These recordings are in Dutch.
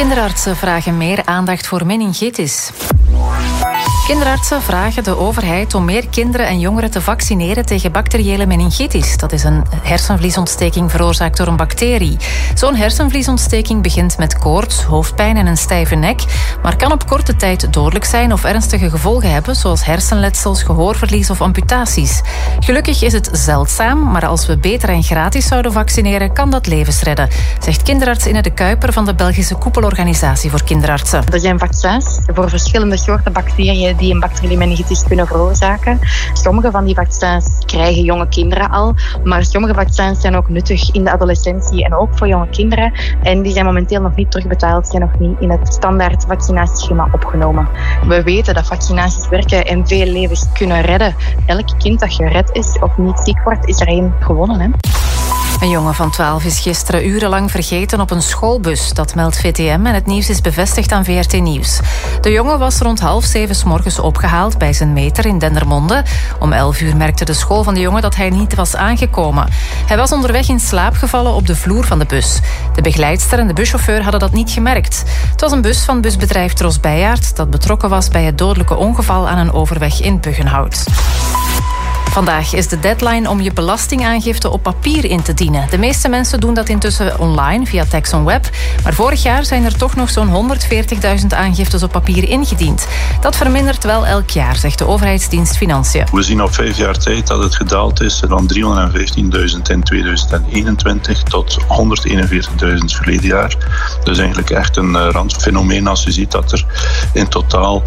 Kinderartsen vragen meer aandacht voor meningitis. Kinderartsen vragen de overheid om meer kinderen en jongeren te vaccineren tegen bacteriële meningitis. Dat is een hersenvliesontsteking veroorzaakt door een bacterie. Zo'n hersenvliesontsteking begint met koorts, hoofdpijn en een stijve nek, maar kan op korte tijd dodelijk zijn of ernstige gevolgen hebben, zoals hersenletsels, gehoorverlies of amputaties. Gelukkig is het zeldzaam, maar als we beter en gratis zouden vaccineren, kan dat levens redden, zegt kinderarts Ine de Kuiper van de Belgische koepelorganisatie voor kinderartsen. Er zijn vaccins voor verschillende soorten bacteriën die een bacteriële meningitis kunnen veroorzaken. Sommige van die vaccins krijgen jonge kinderen al, maar sommige vaccins zijn ook nuttig in de adolescentie en ook voor jonge kinderen. En die zijn momenteel nog niet terugbetaald, zijn nog niet in het standaard vaccinatieschema opgenomen. We weten dat vaccinaties werken en veel levens kunnen redden. Elk kind dat gered is of niet ziek wordt, is er één gewonnen, hè? Een jongen van 12 is gisteren urenlang vergeten op een schoolbus. Dat meldt VTM en het nieuws is bevestigd aan VRT Nieuws. De jongen was rond 6:30 's morgens opgehaald bij zijn meter in Dendermonde. Om 11 uur merkte de school van de jongen dat hij niet was aangekomen. Hij was onderweg in slaap gevallen op de vloer van de bus. De begeleidster en de buschauffeur hadden dat niet gemerkt. Het was een bus van busbedrijf Tros Bijaard dat betrokken was bij het dodelijke ongeval aan een overweg in Buggenhout. Vandaag is de deadline om je belastingaangifte op papier in te dienen. De meeste mensen doen dat intussen online via Tax on Web. Maar vorig jaar zijn er toch nog zo'n 140.000 aangiftes op papier ingediend. Dat vermindert wel elk jaar, zegt de overheidsdienst Financiën. We zien op 5 jaar tijd dat het gedaald is van 315.000 in 2021 tot 141.000 verleden jaar. Dus eigenlijk echt een randfenomeen als je ziet dat er in totaal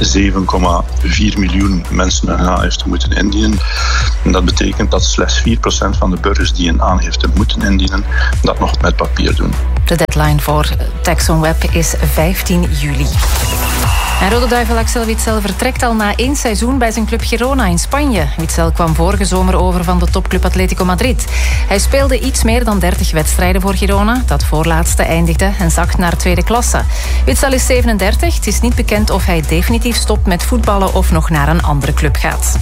7,4 miljoen mensen een aangifte moeten indienen. En dat betekent dat slechts 4% van de burgers die een aangifte moeten indienen, dat nog met papier doen. De deadline voor Tax on Web is 15 juli. En Rode Duivel Axel Witsel vertrekt al na 1 seizoen bij zijn club Girona in Spanje. Witsel kwam vorige zomer over van de topclub Atletico Madrid. Hij speelde iets meer dan 30 wedstrijden voor Girona, dat voorlaatste eindigde en zakt naar tweede klasse. Witsel is 37, het is niet bekend of hij definitief stopt met voetballen of nog naar een andere club gaat.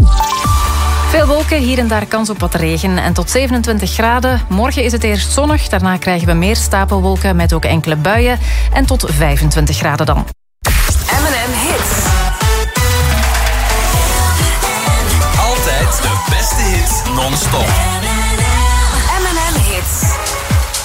Veel wolken, hier en daar kans op wat regen en tot 27 graden. Morgen is het eerst zonnig, daarna krijgen we meer stapelwolken met ook enkele buien en tot 25 graden dan. M&M Hits. Altijd de beste hits non-stop.